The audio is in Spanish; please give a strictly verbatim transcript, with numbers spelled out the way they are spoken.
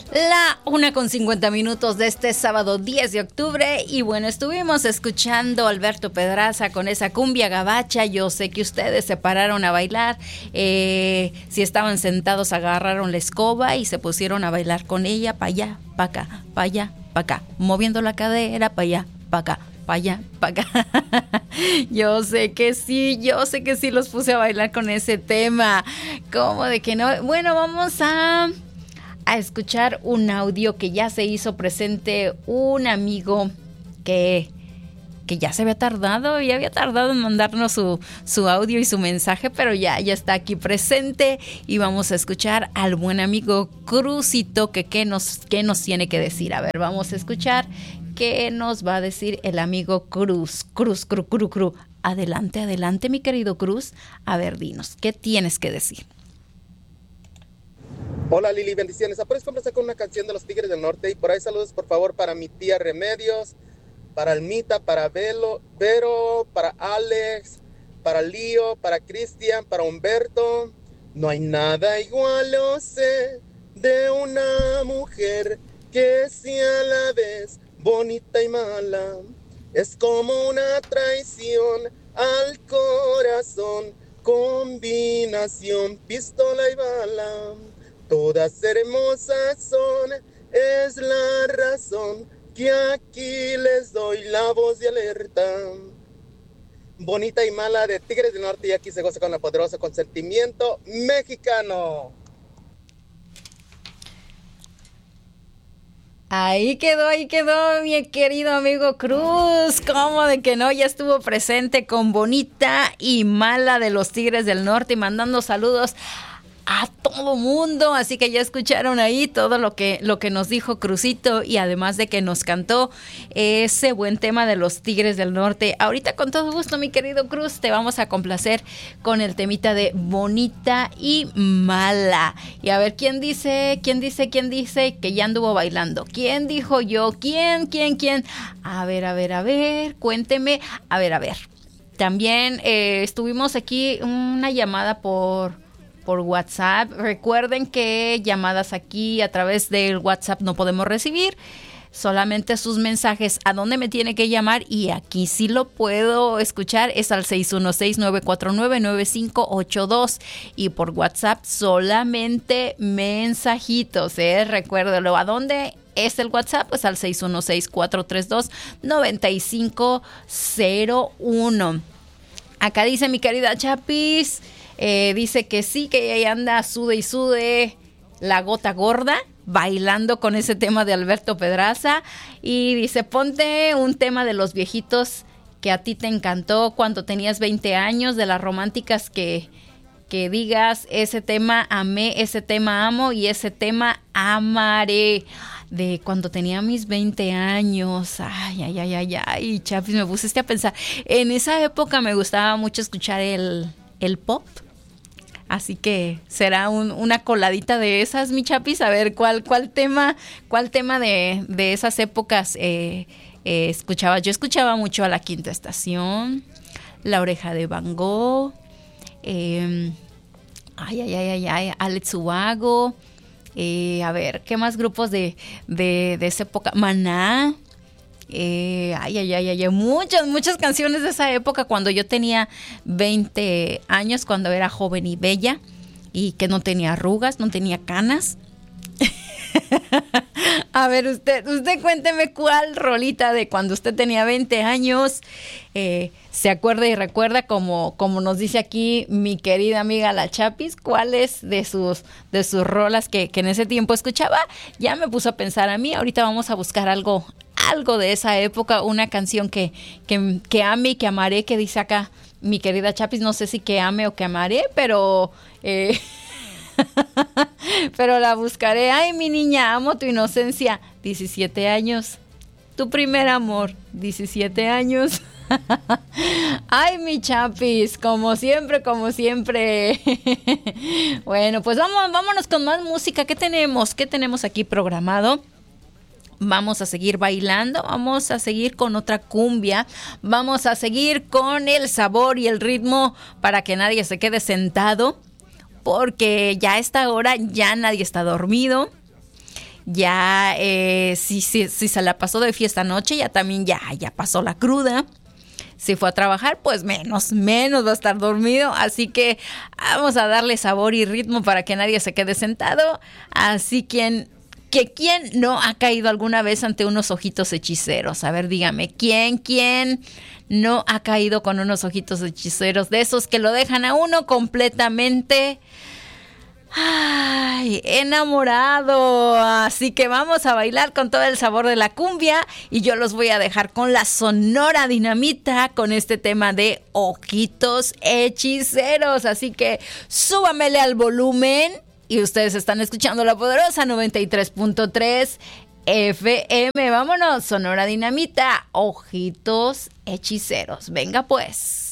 La una con cincuenta minutos de este sábado diez de octubre. Y bueno, estuvimos escuchando a Alberto Pedraza con esa cumbia gabacha. Yo sé que ustedes se pararon a bailar. Eh, si estaban sentados, agarraron la escoba y se pusieron a bailar con ella. Pa' allá, pa' acá, pa' allá, pa' acá. Moviendo la cadera, pa' allá, pa' acá. Para allá, para acá. Yo sé que sí, yo sé que sí los puse a bailar con ese tema. ¿Cómo de que no? Bueno, vamos a, a escuchar un audio que ya se hizo presente un amigo que, que ya se había tardado, ya había tardado en mandarnos su, su audio y su mensaje, pero ya, ya está aquí presente y vamos a escuchar al buen amigo Cruzito que qué nos, qué nos tiene que decir. A ver, vamos a escuchar. ¿Qué nos va a decir el amigo Cruz? Cruz, Cruz, Cruz, Cruz. Adelante, adelante, mi querido Cruz. A ver, dinos, ¿qué tienes que decir? Hola Lili, bendiciones. ¿Puedes comenzar con una canción de los Tigres del Norte? Y por ahí saludos, por favor, para mi tía Remedios, para Almita, para Velo, Vero, para Alex, para Lío, para Cristian, para Humberto. No hay nada igual, lo sé, de una mujer que sea a la vez bonita y mala. Es como una traición al corazón, combinación, pistola y bala. Todas hermosas son, es la razón que aquí les doy la voz de alerta. Bonita y mala de Tigres del Norte, y aquí se goza con el poderoso consentimiento mexicano. Ahí quedó, ahí quedó mi querido amigo Cruz. ¿Cómo de que no? Ya estuvo presente con Bonita y Mala de los Tigres del Norte y mandando saludos a todo mundo, así que ya escucharon ahí todo lo que, lo que nos dijo Cruzito y además de que nos cantó ese buen tema de los Tigres del Norte. Ahorita con todo gusto, mi querido Cruz, te vamos a complacer con el temita de Bonita y Mala. Y a ver, ¿quién dice, quién dice, quién dice que ya anduvo bailando? ¿Quién dijo yo? ¿Quién, quién, quién? A ver, a ver, a ver, cuénteme. A ver, a ver. También eh, estuvimos aquí una llamada por... por WhatsApp. Recuerden que llamadas aquí a través del WhatsApp no podemos recibir, solamente sus mensajes a dónde me tiene que llamar y aquí sí lo puedo escuchar, es al seis uno seis, nueve cuatro nueve, nueve cinco ocho dos y por WhatsApp solamente mensajitos, ¿eh? Recuérdalo, ¿a dónde es el WhatsApp? Pues al seis uno seis, cuatro tres dos, nueve cinco cero uno. Acá dice mi querida Chapis, Eh, dice que sí, que ella anda sude y sude la gota gorda, bailando con ese tema de Alberto Pedraza. Y dice, ponte un tema de los viejitos que a ti te encantó cuando tenías veinte años, de las románticas que, que digas, ese tema amé, ese tema amo y ese tema amaré. De cuando tenía mis veinte años, ay, ay, ay, ay, ay, Chapis, me pusiste a pensar. En esa época me gustaba mucho escuchar el, el pop. Así que será un, una coladita de esas, mi Chapis, a ver cuál, cuál tema, cuál tema de, de esas épocas eh, eh, escuchaba. Yo escuchaba mucho a La Quinta Estación, La Oreja de Van Gogh, eh, ay, ay, ay, ay, ay, Alex Ubago, eh, a ver, ¿qué más grupos de, de, de esa época? Maná. Eh, ay, ay, ay, ay, muchas, muchas canciones de esa época cuando yo tenía veinte años, cuando era joven y bella y que no tenía arrugas, no tenía canas. A ver, usted, usted cuénteme cuál rolita de cuando usted tenía veinte años eh, se acuerda y recuerda, como, como nos dice aquí mi querida amiga La Chapis, cuáles de sus, de sus rolas que, que en ese tiempo escuchaba. Ya me puso a pensar a mí, ahorita vamos a buscar algo algo de esa época, una canción que, que, que ame y que amaré, que dice acá mi querida Chapis, no sé si que ame o que amaré, pero eh, pero la buscaré. Ay, mi niña, amo tu inocencia, diecisiete años, tu primer amor, diecisiete años. Ay, mi Chapis, como siempre, como siempre. Bueno, pues vamos, vámonos con más música. ¿Qué tenemos? ¿Qué tenemos aquí programado? Vamos a seguir bailando, vamos a seguir con otra cumbia, vamos a seguir con el sabor y el ritmo para que nadie se quede sentado, porque ya a esta hora ya nadie está dormido. ya eh, si, si, si se la pasó de fiesta anoche, ya también ya, ya pasó la cruda. Si fue a trabajar, pues menos, menos va a estar dormido. Así que vamos a darle sabor y ritmo para que nadie se quede sentado. Así que, que ¿quién no ha caído alguna vez ante unos ojitos hechiceros? A ver, dígame, ¿quién, quién no ha caído con unos ojitos hechiceros? De esos que lo dejan a uno completamente... Ay, enamorado. Así que vamos a bailar con todo el sabor de la cumbia y yo los voy a dejar con la Sonora Dinamita con este tema de ojitos hechiceros. Así que súbamele al volumen y ustedes están escuchando La Poderosa noventa y tres punto tres F M. Vámonos, Sonora Dinamita, ojitos hechiceros. Venga pues.